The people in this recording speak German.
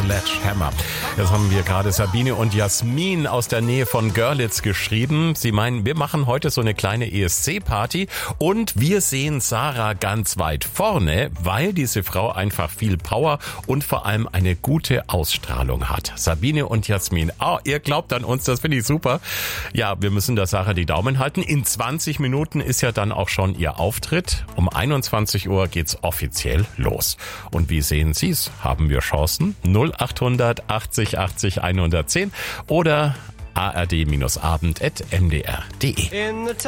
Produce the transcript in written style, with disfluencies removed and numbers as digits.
Sledgehammer. Das haben wir gerade Sabine und Jasmin aus der Nähe von Görlitz geschrieben. Sie meinen, wir machen heute so eine kleine ESC-Party und wir sehen Sarah ganz weit vorne, weil diese Frau einfach viel Power und vor allem eine gute Ausstrahlung hat. Sabine und Jasmin, ihr glaubt an uns, das finde ich super. Ja, wir müssen der Sarah die Daumen halten. In 20 Minuten ist ja dann auch schon ihr Auftritt. Um 21 Uhr geht's offiziell los. Und wie sehen Sie's? Haben wir Chancen? 0800 80 80 110 oder ard-abend@mdr.de.